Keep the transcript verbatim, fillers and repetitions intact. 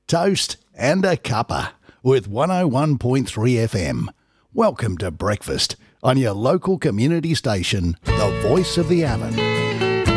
toast and a cuppa with one oh one point three F M. Welcome to breakfast on your local community station, the Voice of the Avon.